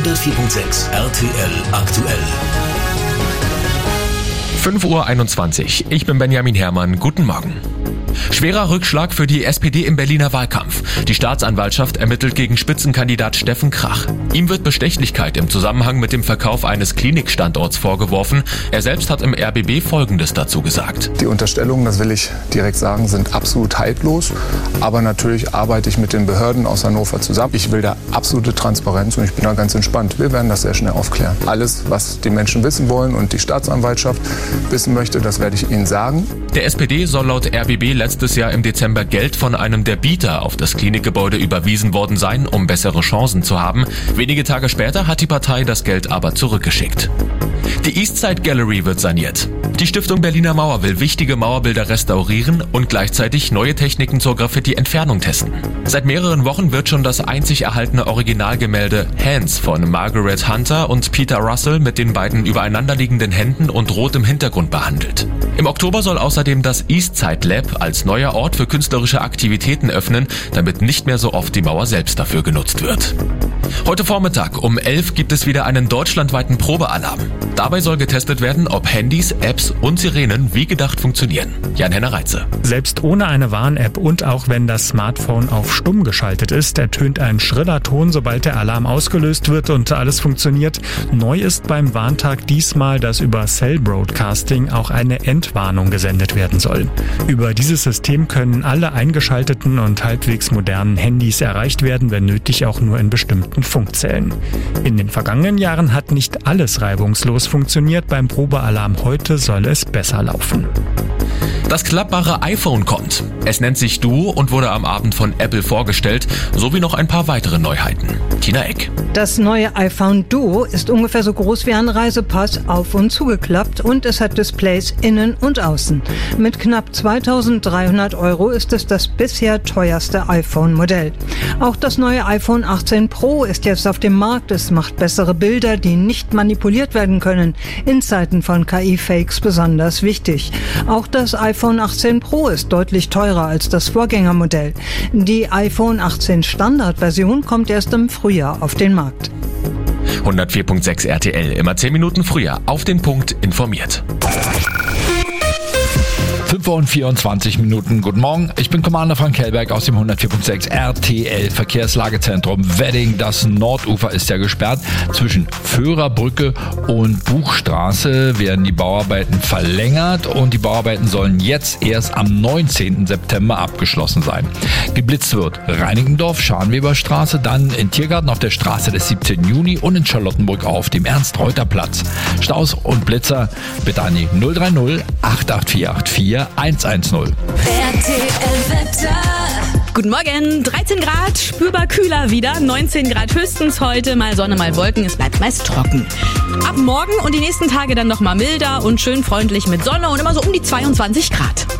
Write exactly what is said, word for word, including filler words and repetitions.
hundertvier Komma sechs R T L aktuell. fünf Uhr einundzwanzig. Ich bin Benjamin Herrmann. Guten Morgen. Schwerer Rückschlag für die S P D im Berliner Wahlkampf. Die Staatsanwaltschaft ermittelt gegen Spitzenkandidat Steffen Krach. Ihm wird Bestechlichkeit im Zusammenhang mit dem Verkauf eines Klinikstandorts vorgeworfen. Er selbst hat im R B B Folgendes dazu gesagt. Die Unterstellungen, das will ich direkt sagen, sind absolut haltlos. Aber natürlich arbeite ich mit den Behörden aus Hannover zusammen. Ich will da absolute Transparenz und ich bin da ganz entspannt. Wir werden das sehr schnell aufklären. Alles, was die Menschen wissen wollen und die Staatsanwaltschaft wissen möchte, das werde ich Ihnen sagen. Der S P D soll laut R B B letztes Jahr im Dezember Geld von einem der Bieter auf das Klinikgebäude überwiesen worden sein, um bessere Chancen zu haben. Wenige Tage später hat die Partei das Geld aber zurückgeschickt. Die Eastside Gallery wird saniert. Die Stiftung Berliner Mauer will wichtige Mauerbilder restaurieren und gleichzeitig neue Techniken zur Graffiti-Entfernung testen. Seit mehreren Wochen wird schon das einzig erhaltene Originalgemälde Hands von Margaret Hunter und Peter Russell mit den beiden übereinanderliegenden Händen und rotem Hintergrund behandelt. Im Oktober soll außerdem das Eastside Lab als neuer Ort für künstlerische Aktivitäten öffnen, damit nicht mehr so oft die Mauer selbst dafür genutzt wird. Heute Vormittag um elf gibt es wieder einen deutschlandweiten Probealarm. Dabei soll getestet werden, ob Handys, Apps und Sirenen wie gedacht funktionieren. Jan-Henner Reitze. Selbst ohne eine Warn-App und auch wenn das Smartphone auf stumm geschaltet ist, ertönt ein schriller Ton, sobald der Alarm ausgelöst wird und alles funktioniert. Neu ist beim Warntag diesmal, dass über Cell Broadcasting auch eine Entwarnung gesendet werden soll. Über dieses System können alle eingeschalteten und halbwegs modernen Handys erreicht werden, wenn nötig auch nur in bestimmten Funkzellen. In den vergangenen Jahren hat nicht alles reibungslos funktioniert. Beim Probealarm heute soll es besser laufen. Das klappbare iPhone kommt. Es nennt sich Duo und wurde am Abend von Apple vorgestellt, sowie noch ein paar weitere Neuheiten. Tina Eck. Das neue iPhone Duo ist ungefähr so groß wie ein Reisepass, auf und zugeklappt, und es hat Displays innen und außen. Mit knapp zweitausenddreihundert Euro ist es das bisher teuerste iPhone-Modell. Auch das neue iPhone achtzehn Pro ist jetzt auf dem Markt. Es macht bessere Bilder, die nicht manipuliert werden können. In Zeiten von K I-Fakes besonders wichtig. Auch das iPhone achtzehn Pro ist deutlich teurer als das Vorgängermodell. Die iPhone achtzehn Standardversion kommt erst im Frühjahr auf den Markt. hundertvier Komma sechs R T L, immer zehn Minuten früher auf den Punkt informiert. fünf Uhr und vierundzwanzig Minuten. Guten Morgen, ich bin Commander Frank Hellberg aus dem hundertvier Komma sechs R T L Verkehrslagezentrum Wedding. Das Nordufer ist ja gesperrt. Zwischen Föhrerbrücke und Buchstraße werden die Bauarbeiten verlängert und die Bauarbeiten sollen jetzt erst am neunzehnten September abgeschlossen sein. Geblitzt wird Reinickendorf, Scharnweberstraße, dann in Tiergarten auf der Straße des siebzehnten Juni und in Charlottenburg auf dem Ernst-Reuter-Platz. Staus und Blitzer bitte an die null drei null acht acht vier acht vier eins eins null. R T L-Wetter. Guten Morgen, dreizehn Grad, spürbar kühler wieder, neunzehn Grad höchstens heute, mal Sonne, mal Wolken, es bleibt meist trocken. Ab morgen und die nächsten Tage dann nochmal milder und schön freundlich mit Sonne und immer so um die zweiundzwanzig Grad.